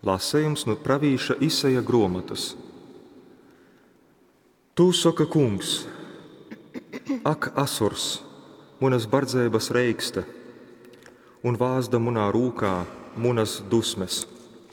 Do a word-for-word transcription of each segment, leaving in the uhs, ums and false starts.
Lasējums no pravīša Isaija grāmatas. Tu saka kungs, ak, Asurs, munas bardzības reikste, un vāzda munā rūkā munas dusmes.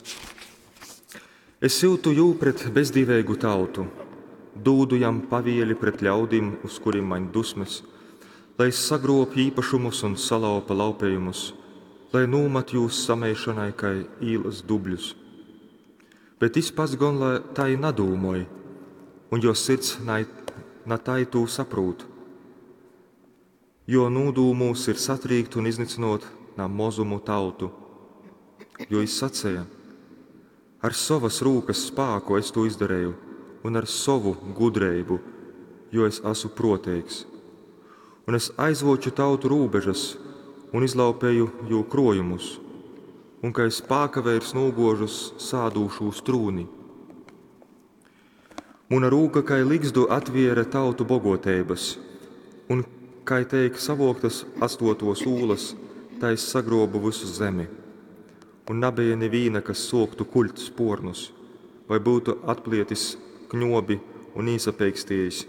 Es jūtu jū pret bezdīveigu tautu, dūdu jam pavieli pret ļaudim, uz kuriem man dusmes, lai es sagrobu īpašumus un salaupa laupējumus, lai nūmat jūs sameišanai kai īlas dubļus. Bet es pats gan lai tai nadūmoju, un jo sirds na tai tū saprūt. Jo nūdūmūs ir satrīgt un iznicinot na mozumu tautu. Jo es sacēju, ar savas rūkas spāku es to izdarēju, un ar savu gudreibu, jo es esmu proteigs. Un es aizvoču tautu rūbežas un izlaupēju jū krojumus, un kai spāka vairs nūgožus sādūšu strūni. Muna rūka kai ligzdu atviere tautu bogoteibas, un kai teik savoktas astoto sūlas, tais sagrobu visu zemi. Un nabēja nevīna, kas soktu kuļt spornus, vai būtu atplietis kņobi un īsapeikstījis.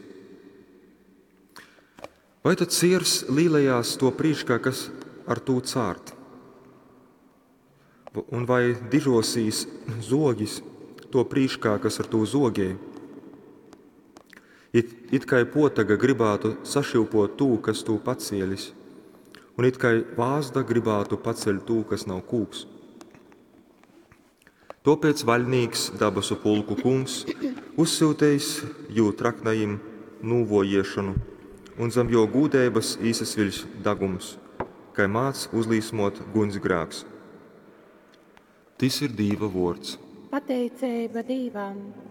Vai tad siers līlējās to prīškā, kas ar tū cārt? Un vai dižosīs zogis to prīškā, kas ar tū zogēja? It, it kai potaga gribētu sašilpot tū, kas tū pacielis, un it kai vāzda gribētu paceļt tū, kas nav kūks. Topēc vaļnīgs dabasu pulku kungs uzsiltējis jū traknajim nūvojiešanu, un zem jo gūdēbas īsasviļš dagums, kai māc uzlīsmot guņs grāks. Tas ir Dīva vords. Pateicība Dīvam.